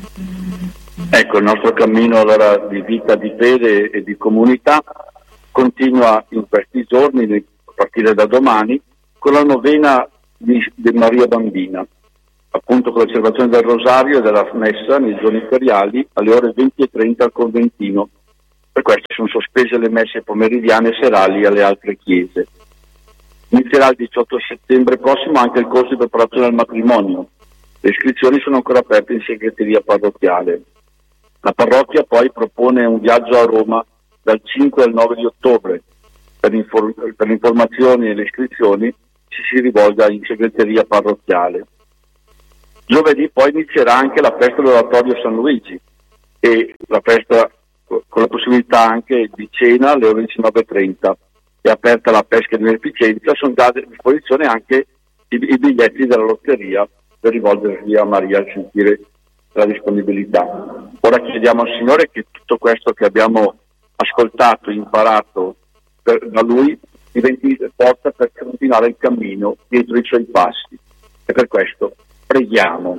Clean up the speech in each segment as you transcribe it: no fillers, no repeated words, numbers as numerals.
Ecco, il nostro cammino allora di vita, di fede e di comunità continua in questi giorni, a partire da domani, con la novena di Maria Bambina, appunto con l'osservazione del Rosario e della Messa nei giorni feriali alle ore 20:30 al Conventino. Per questo sono sospese le messe pomeridiane e serali alle altre chiese. Inizierà il 18 settembre prossimo anche il corso di preparazione al matrimonio. Le iscrizioni sono ancora aperte in segreteria parrocchiale. La parrocchia poi propone un viaggio a Roma dal 5 al 9 di ottobre. Per le informazioni e le iscrizioni ci si rivolga in segreteria parrocchiale. Giovedì poi inizierà anche la festa dell'Oratorio San Luigi e la festa con la possibilità anche di cena alle ore 19:30. È aperta la pesca di beneficenza, sono già a disposizione anche i biglietti della lotteria per rivolgersi a Maria e sentire la disponibilità. Ora chiediamo al Signore che tutto questo che abbiamo ascoltato, imparato da Lui, diventi forza per continuare il cammino dietro i Suoi passi. E per questo preghiamo.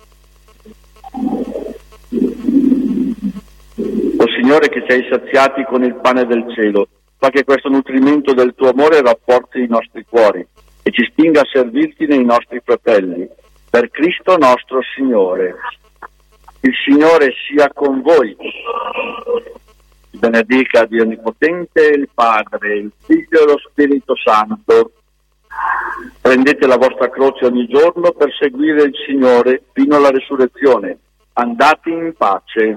O Signore, che ci hai saziati con il pane del cielo, fa che questo nutrimento del tuo amore rafforzi i nostri cuori e ci spinga a servirti nei nostri fratelli. Per Cristo nostro Signore. Il Signore sia con voi. Benedica Dio Onnipotente, il Padre, il Figlio e lo Spirito Santo. Prendete la vostra croce ogni giorno per seguire il Signore fino alla resurrezione. Andate in pace.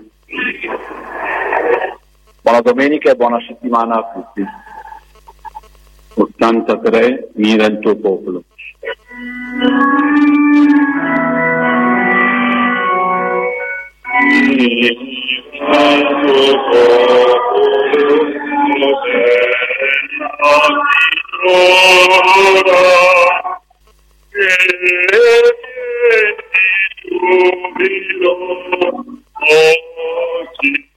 Buona domenica e buona settimana a tutti. 83. Mira il tuo popolo. Che